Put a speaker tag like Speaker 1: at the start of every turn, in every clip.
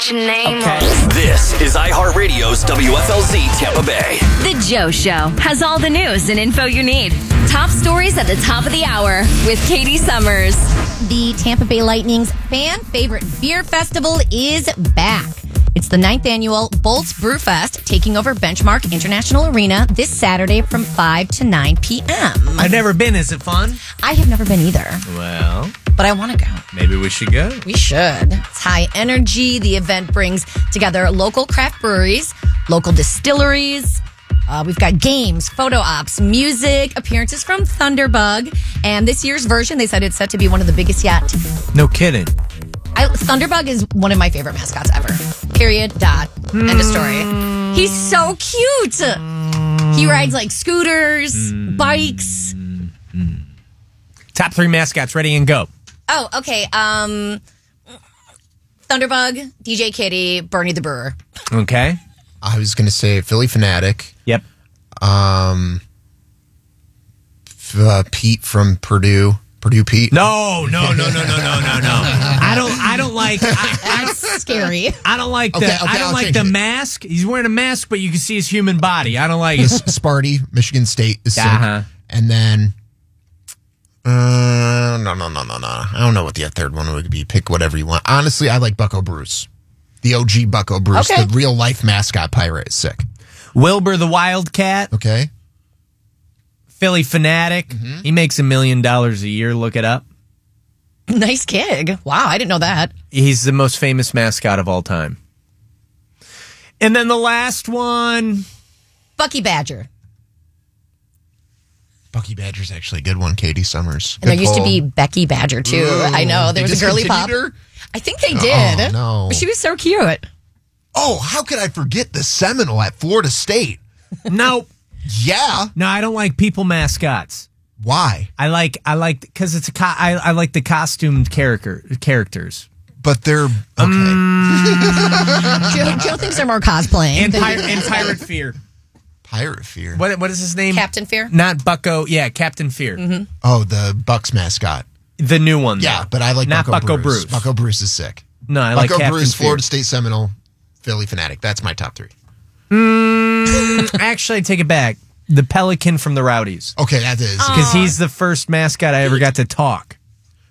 Speaker 1: your name on.
Speaker 2: This is iHeartRadio's WFLZ Tampa Bay.
Speaker 3: The Joe Show has all the news and info you need. Top stories at the top of the hour with Katie Summers.
Speaker 4: The Tampa Bay Lightning's fan favorite beer festival is back. It's the 9th annual Bolts Brewfest, taking over Benchmark International Arena this Saturday from 5 to 9 p.m.
Speaker 5: I've never been. Is it fun?
Speaker 4: I have never been either.
Speaker 5: Well,
Speaker 4: but I want to go.
Speaker 5: Maybe we should go.
Speaker 4: We should. It's high energy. The event brings together local craft breweries, local distilleries. We've got games, photo ops, music, appearances from Thunderbug. And this year's version, they said it's set to be one of the biggest yet.
Speaker 5: No kidding.
Speaker 4: Thunderbug is one of my favorite mascots ever. Period. Dot. End of story. He's so cute. He rides like scooters, bikes.
Speaker 5: Top 3 mascots, ready and go.
Speaker 4: Oh, okay. Thunderbug, DJ Kitty, Bernie the Brewer.
Speaker 5: Okay.
Speaker 6: I was going to say Philly Fanatic.
Speaker 5: Yep.
Speaker 6: Pete from Purdue. Purdue Pete.
Speaker 5: No. I don't like.
Speaker 4: That's scary.
Speaker 5: I don't like the mask. He's wearing a mask, but you can see his human body. I don't like it.
Speaker 6: Sparty, Michigan State is sick.
Speaker 5: Uh-huh.
Speaker 6: And then, no. I don't know what the third one would be. Pick whatever you want. Honestly, I like Bucko Bruce. The OG Bucko Bruce.
Speaker 4: Okay.
Speaker 6: The real life mascot pirate is sick.
Speaker 5: Wilbur the Wildcat.
Speaker 6: Okay.
Speaker 5: Philly Fanatic. Mm-hmm. He makes $1 million a year. Look it up.
Speaker 4: Nice gig. Wow, I didn't know that.
Speaker 5: He's the most famous mascot of all time. And then the last one,
Speaker 4: Bucky Badger.
Speaker 6: Bucky Badger's actually a good one, Katie Summers.
Speaker 4: And there used to be Becky Badger, too.
Speaker 6: Ooh,
Speaker 4: I know. There was a girly pop.
Speaker 6: her?
Speaker 4: I think they did.
Speaker 6: Oh, no.
Speaker 4: But she was so cute.
Speaker 6: Oh, how could I forget the Seminole at Florida State?
Speaker 5: No.
Speaker 6: Yeah.
Speaker 5: No, I don't like people mascots.
Speaker 6: Why?
Speaker 5: I like because it's I like the costumed characters.
Speaker 6: But they're okay.
Speaker 4: Joe thinks they're more cosplaying.
Speaker 5: And Pirate Fear.
Speaker 6: Pirate Fear.
Speaker 5: What is his name?
Speaker 4: Captain Fear?
Speaker 5: Not Bucko. Yeah, Captain Fear.
Speaker 4: Mm-hmm.
Speaker 6: Oh, the Bucks mascot.
Speaker 5: The new one.
Speaker 6: Yeah,
Speaker 5: though.
Speaker 6: but I like
Speaker 5: not Bucko Bruce.
Speaker 6: Bucko Bruce is sick.
Speaker 5: No, I like
Speaker 6: Bucko
Speaker 5: Captain
Speaker 6: Bruce,
Speaker 5: Fear.
Speaker 6: Florida State Seminole, Philly Fanatic. That's my top 3.
Speaker 5: Actually, I take it back. The Pelican from the Rowdies.
Speaker 6: Okay, that is
Speaker 5: because he's the first mascot I ever got to talk.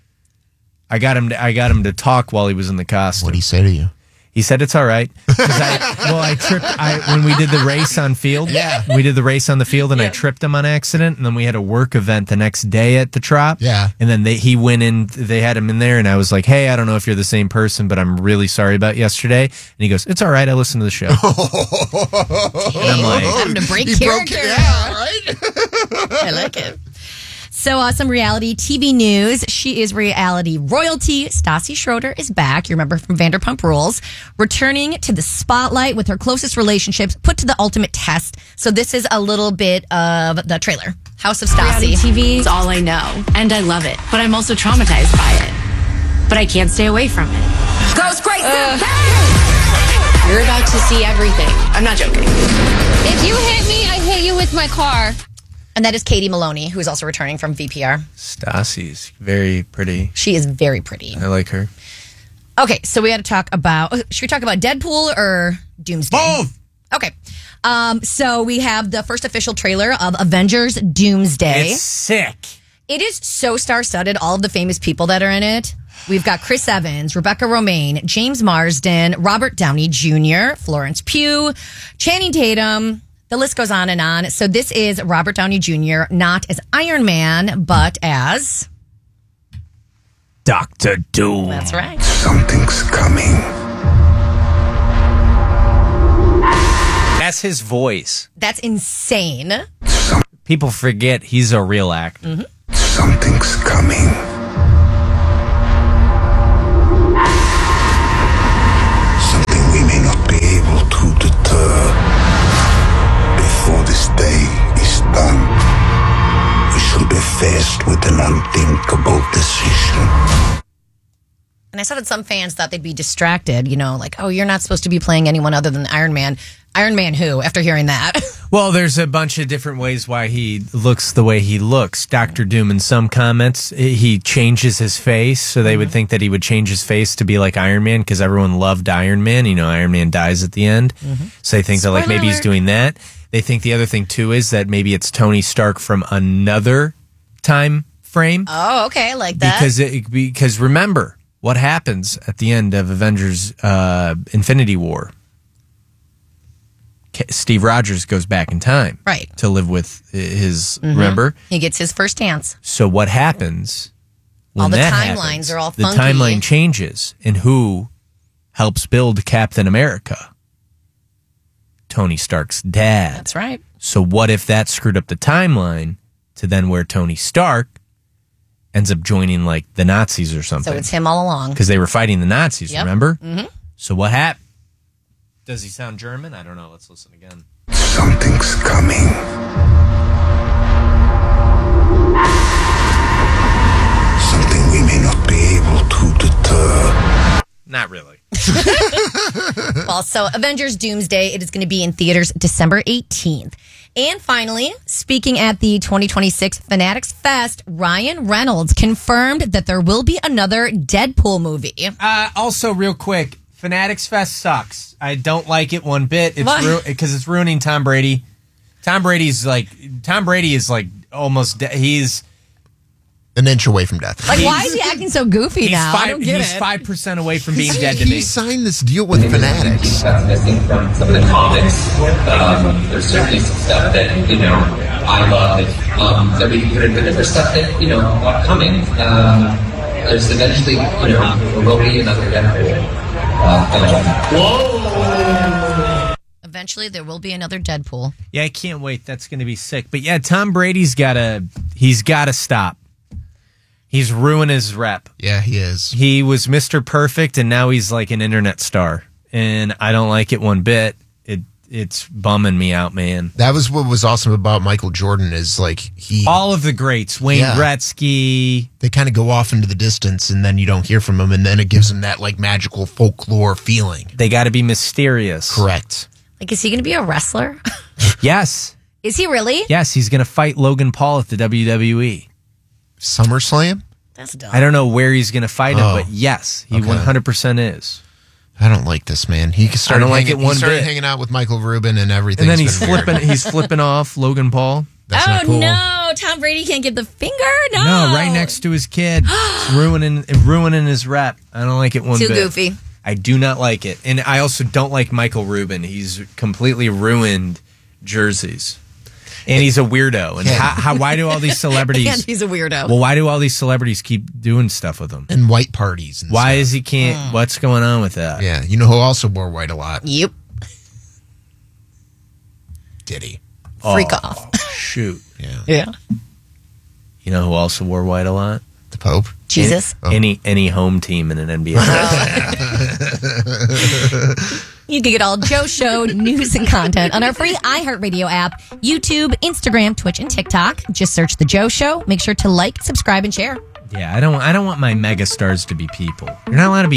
Speaker 5: I got him to talk while he was in the costume.
Speaker 6: What did he say to you?
Speaker 5: He said it's all right. I tripped when we did the race on field.
Speaker 6: Yeah.
Speaker 5: We did the race on the field, and I tripped him on accident. And then we had a work event the next day at the Trop.
Speaker 6: Yeah.
Speaker 5: And then he went in. They had him in there, and I was like, "Hey, I don't know if you're the same person, but I'm really sorry about yesterday." And he goes, "It's all right. I listened to the show." And I'm like,
Speaker 4: Time to break
Speaker 6: he
Speaker 4: character.
Speaker 6: yeah, right.
Speaker 4: I like it. So some reality TV news. She is reality royalty. Stassi Schroeder is back. You remember from Vanderpump Rules. Returning to the spotlight with her closest relationships put to the ultimate test. So this is a little bit of the trailer. House of
Speaker 1: Reality
Speaker 4: Stassi.
Speaker 1: TV is all I know, and I love it. But I'm also traumatized by it. But I can't stay away from it. Goes crazy! You're about to see everything. I'm not joking.
Speaker 7: If you hit me, I hit you with my car.
Speaker 4: And that is Katie Maloney, who is also returning from VPR.
Speaker 5: Stassi's very pretty.
Speaker 4: She is very pretty.
Speaker 5: I like her.
Speaker 4: Okay, so we got to talk about... Should we talk about Deadpool or Doomsday?
Speaker 5: Both!
Speaker 4: Okay. So we have the first official trailer of Avengers Doomsday.
Speaker 5: It's sick.
Speaker 4: It is so star-studded, all of the famous people that are in it. We've got Chris Evans, Rebecca Romijn, James Marsden, Robert Downey Jr., Florence Pugh, Channing Tatum... The list goes on and on. So this is Robert Downey Jr., not as Iron Man, but as...
Speaker 5: Dr. Doom.
Speaker 4: That's right.
Speaker 8: Something's coming.
Speaker 5: That's his voice.
Speaker 4: That's insane.
Speaker 5: People forget he's a real actor.
Speaker 4: Mm-hmm.
Speaker 8: Something's coming. Something we may not be able to deter. Before this day is done, we shall be faced with an unthinkable decision.
Speaker 4: And I saw that some fans thought they'd be distracted, like, oh, you're not supposed to be playing anyone other than Iron Man. Iron Man who, after hearing that?
Speaker 5: Well, there's a bunch of different ways why he looks the way he looks. Dr. Doom, in some comments, he changes his face, so they would think that he would change his face to be like Iron Man because everyone loved Iron Man. You know, Iron Man dies at the end. So they think that like maybe he's doing that. They think the other thing, too, is that maybe it's Tony Stark from another time frame.
Speaker 4: Oh, okay, I like that.
Speaker 5: Because remember what happens at the end of Avengers Infinity War. Steve Rogers goes back in time,
Speaker 4: right,
Speaker 5: to live with his. Remember,
Speaker 4: he gets his first dance.
Speaker 5: So what happens? When
Speaker 4: all the
Speaker 5: that
Speaker 4: timelines
Speaker 5: happens,
Speaker 4: are all
Speaker 5: the
Speaker 4: funky.
Speaker 5: timeline changes, and who helps build Captain America? Tony Stark's dad.
Speaker 4: That's right.
Speaker 5: So what if that screwed up the timeline to then where Tony Stark ends up joining like the Nazis or something?
Speaker 4: So it's him all along
Speaker 5: because they were fighting the Nazis.
Speaker 4: Yep.
Speaker 5: Remember?
Speaker 4: Mm-hmm.
Speaker 5: So what happened? Does he sound German? I don't know. Let's listen again.
Speaker 8: Something's coming. Something we may not be able to deter.
Speaker 5: Not really.
Speaker 4: Well, so Avengers Doomsday, it is going to be in theaters December 18th. And finally, speaking at the 2026 Fanatics Fest, Ryan Reynolds confirmed that there will be another Deadpool movie.
Speaker 5: Also, real quick, Fanatics Fest sucks. I don't like it one bit. It's because it's ruining Tom Brady. Tom Brady is like almost he's
Speaker 6: an inch away from death.
Speaker 4: Like, why is he acting so goofy now? I don't get
Speaker 5: he's
Speaker 4: it.
Speaker 5: 5% away from being dead to
Speaker 6: He
Speaker 5: me.
Speaker 6: signed this deal with Fanatics.
Speaker 9: That's missing from some of the comics. There's certainly some stuff that, I love that we could have been for stuff that, coming. There's eventually, there will be another Deadpool.
Speaker 4: Eventually, there will be another Deadpool.
Speaker 5: Yeah, I can't wait. That's going to be sick. But yeah, Tom Brady's got to stop. He's ruined his rep.
Speaker 6: Yeah, he is.
Speaker 5: He was Mr. Perfect, and now he's like an internet star. And I don't like it one bit. It's bumming me out, man.
Speaker 6: That was what was awesome about Michael Jordan is like
Speaker 5: all of the greats, Wayne Gretzky.
Speaker 6: They kind of go off into the distance, and then you don't hear from them, and then it gives them that like magical folklore feeling.
Speaker 5: They got to be mysterious.
Speaker 6: Correct.
Speaker 4: Like, is he going to be a wrestler?
Speaker 5: Yes.
Speaker 4: Is he really?
Speaker 5: Yes, he's going to fight Logan Paul at the WWE.
Speaker 6: SummerSlam?
Speaker 4: That's dumb.
Speaker 5: I don't know where he's going to fight him, but yes, he 100% is.
Speaker 6: I don't like this, man. He started,
Speaker 5: I don't like it one bit.
Speaker 6: Hanging out with Michael Rubin and everything.
Speaker 5: And then he's flipping off Logan Paul.
Speaker 6: That's not cool.
Speaker 4: No, Tom Brady can't get the finger? No.
Speaker 5: No, right next to his kid. It's ruining his rep. I don't like it one bit.
Speaker 4: Too goofy.
Speaker 5: I do not like it. And I also don't like Michael Rubin. He's completely ruined jerseys. And he's a weirdo. And why do all these celebrities...
Speaker 4: And he's a weirdo.
Speaker 5: Well, why do all these celebrities keep doing stuff with him?
Speaker 6: And white parties. And
Speaker 5: why
Speaker 6: stuff.
Speaker 5: is he can't... What's going on with that?
Speaker 6: Yeah. You know who also wore white a lot?
Speaker 4: Yep.
Speaker 6: Diddy.
Speaker 4: Freak off.
Speaker 5: Shoot.
Speaker 4: Yeah.
Speaker 5: You know who also wore white a lot?
Speaker 6: The Pope.
Speaker 4: Jesus.
Speaker 5: Any home team in an NBA.
Speaker 4: You can get all Joe Show news and content on our free iHeartRadio app, YouTube, Instagram, Twitch, and TikTok. Just search The Joe Show. Make sure to like, subscribe, and share.
Speaker 5: Yeah, I don't want my megastars to be people. You're not allowed to be